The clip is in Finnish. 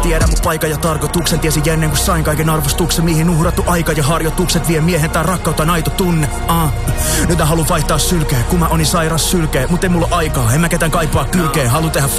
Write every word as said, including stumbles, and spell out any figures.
tiedän mun paikan ja tarkoituksen. Tiesin ennen kuin sain kaiken arvostuksen, mihin uhrattu aika ja harjoitukset vie miehen tää rakkautta aito tunne. uh. Nyt mä haluun vaihtaa sylkeä, kun mä onin sairas sylkeä, mut ei mulla aikaa, en mä ketään kaipaa kylkeä. Haluun tehdä